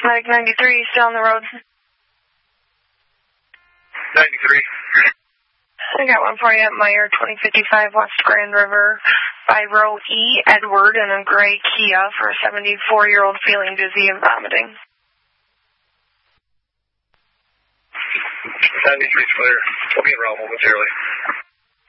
Medic 93, still on the road. 93. I got one for you at Meyer 2055 West Grand River by row E, Edward, in a gray Kia for a 74-year-old feeling dizzy and vomiting. 93's clear. We'll be in route momentarily.